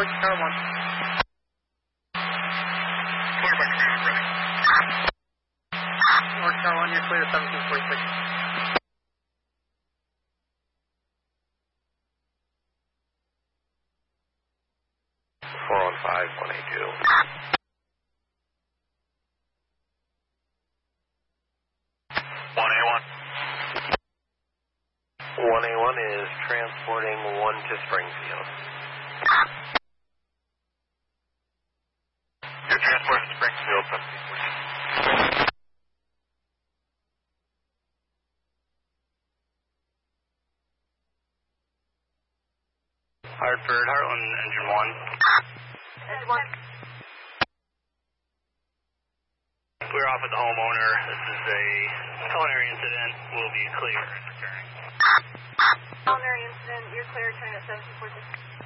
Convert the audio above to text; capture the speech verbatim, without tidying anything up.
North Tower one. Clear by command, ready. North Tower one, you're clear, seventeen forty-six. four one five, one eight two. one A one. one A one is transporting one to Springfield. You're transporting to Springfield, seventeen forty-six. Hartford, Heartland, engine one. Engine one. We're off with the homeowner. This is a culinary incident. We'll be clear. Culinary incident, you're clear, train at seventeen forty-six.